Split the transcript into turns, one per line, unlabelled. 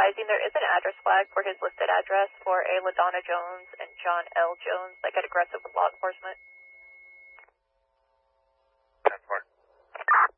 advising there is an address flag for his listed address for a LaDonna Jones and John L. Jones that get aggressive with law enforcement.